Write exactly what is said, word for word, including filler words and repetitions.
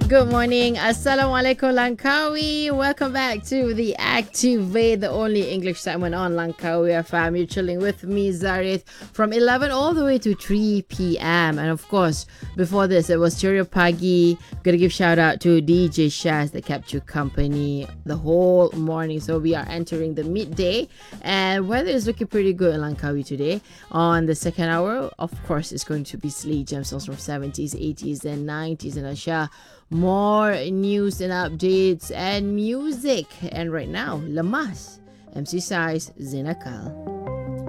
Good morning. Assalamualaikum Langkawi. Welcome back to the Activate, the only English segment on Langkawi F M. You're chilling with me, Zarith, from eleven all the way to three p.m. And of course, before this, it was Cheerio Pagi. Gonna give shout out to D J Shaz that kept you company the whole morning. So we are entering the midday and weather is looking pretty good in Langkawi today. On the second hour, of course, it's going to be Slee Gemstones from seventies, eighties and nineties. And Asha, more news and updates and music. And right now, Lemas, M C Size, Zinakal.